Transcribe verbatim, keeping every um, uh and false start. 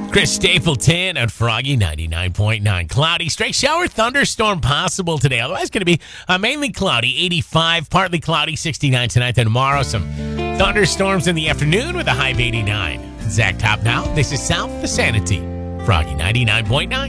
Chris Stapleton at Froggy ninety-nine point nine. Cloudy, stray shower, thunderstorm possible today. Otherwise, going to be uh, mainly cloudy, eighty-five, partly cloudy, sixty-nine tonight. Then tomorrow, some thunderstorms in the afternoon with a high of eighty-nine. Zach Top now. This is South Vicinity. Froggy ninety-nine point nine.